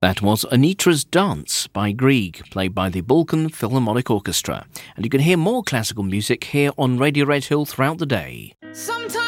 That was Anitra's Dance by Grieg, played by the Balkan Philharmonic Orchestra. And you can hear more classical music here on Radio Red Hill throughout the day. Sometimes